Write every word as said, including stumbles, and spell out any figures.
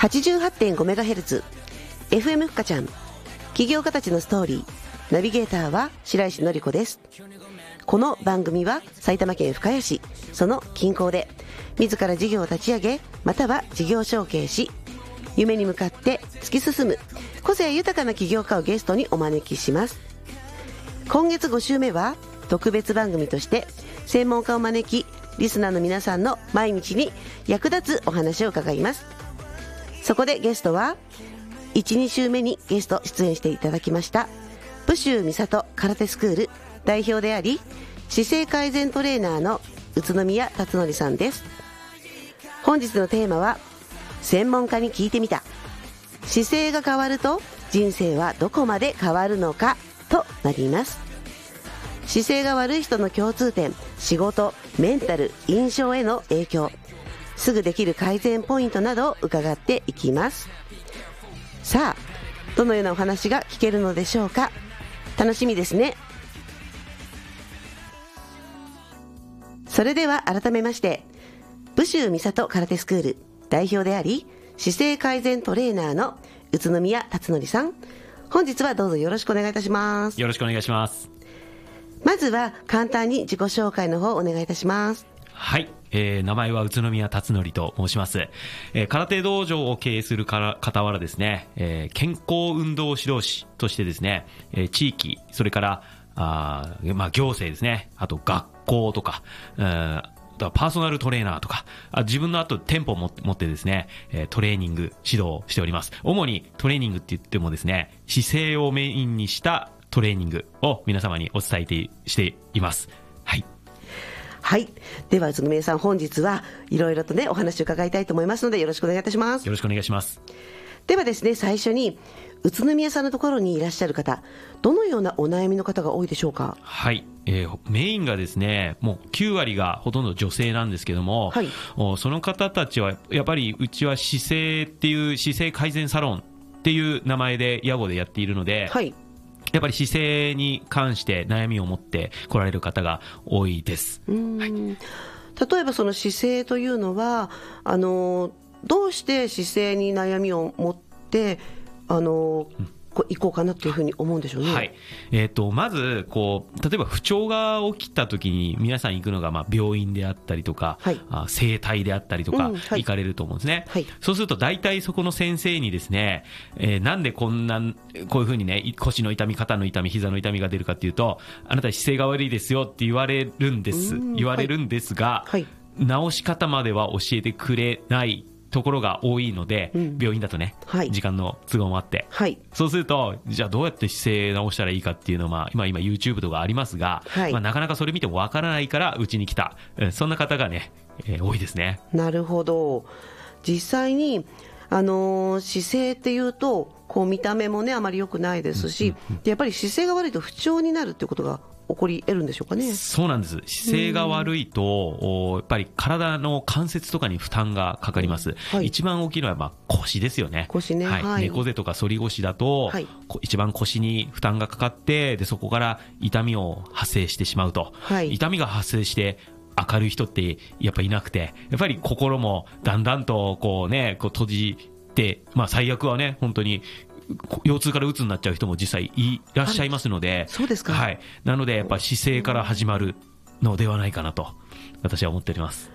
はちじゅうはちてんごメガヘルツ エフエム ふかちゃん、起業家たちのストーリー。ナビゲーターは白石のり子です。この番組は埼玉県深谷市、その近郊で自ら事業を立ち上げ、または事業承継し、夢に向かって突き進む個性豊かな起業家をゲストにお招きします。今月ご週目は特別番組として専門家を招き、リスナーの皆さんの毎日に役立つお話を伺います。そこでゲストはいち、に週目にゲスト出演していただきました武州美里空手スクール代表であり、姿勢改善トレーナーの宇都宮達則さんです。本日のテーマは、専門家に聞いてみた、姿勢が変わると人生はどこまで変わるのかとなります。姿勢が悪い人の共通点、仕事、メンタル、印象への影響、すぐできる改善ポイントなどを伺っていきます。さあ、どのようなお話が聞けるのでしょうか。楽しみですね。それでは改めまして、武州美里空手スクール代表であり、姿勢改善トレーナーの宇都宮達則さん、本日はどうぞよろしくお願いいたします。 よろしくお願いします。 まずは簡単に自己紹介の方お願いいたします。 はい、えー、名前は宇都宮達則と申します。えー、空手道場を経営するから傍らですね、えー、健康運動指導士としてですね、えー、地域、それからあ、まあ、行政ですね、あと学校とか、えーパーソナルトレーナーとか、あ自分のあと店舗を持ってですね、トレーニング指導をしております。主にトレーニングって言ってもですね、姿勢をメインにしたトレーニングを皆様にお伝えしています。はい。 はい。では宇都宮さん、本日はいろいろとねお話を伺いたいと思いますので、よろしくお願いいたします。 よろしくお願いします。 ではですね、最初に宇都宮さんのところにいらっしゃる方、どのようなお悩みの方が多いでしょうか。 はい、えー、メインがですね、もうきゅう割がほとんど女性なんですけども、はい、その方たちはやっぱりうちは姿勢っていう姿勢改善サロンっていう名前で屋号でやっているので、はい、やっぱり姿勢に関して悩みを持って来られる方が多いです。 うーん、 はい、 例えばその姿勢というのはあのどうして姿勢に悩みを持ってあの、うん、こう行こうかなというふうに思うんでしょうね。 はい、えーと、まずこう例えば不調が起きた時に皆さん行くのがまあ病院であったりとか、はい、あ整体であったりとか、うん、はい、行かれると思うんですね。はい、そうすると大体そこの先生にですね、えー、なんでこんなこういうふうにね腰の痛み、肩の痛み、膝の痛みが出るかっていうと、あなた姿勢が悪いですよって言われるんです言われるんですが、はいはい、治し方までは教えてくれないところが多いので、うん、病院だとね、はい、時間の都合もあって、はい、そうするとじゃあどうやって姿勢直したらいいかっていうのは、まあ、今, 今 YouTube とかありますが、はい、まあ、なかなかそれ見てもわからないからうちに来た、そんな方がね、えー、多いですね。 なるほど。実際に、あのー、姿勢っていうとこう見た目もねあまり良くないですし、うんうんうん、やっぱり姿勢が悪いと不調になるっていうことが起こり得るんでしょうかね。 そうなんです。姿勢が悪いと、やっぱり体の関節とかに負担がかかります。はい、一番大きいのはまあ腰ですよね。 腰ね。 はいはい、猫背とか反り腰だと、はい、一番腰に負担がかかって、でそこから痛みを発生してしまうと。はい、痛みが発生して明るい人ってやっぱりいなくて、やっぱり心もだんだんとこうね、こう閉じて、まあ最悪はね、本当に腰痛から鬱になっちゃう人も実際いらっしゃいますので。 そうですか。 はい、なのでやっぱ姿勢から始まるのではないかなと私は思っております。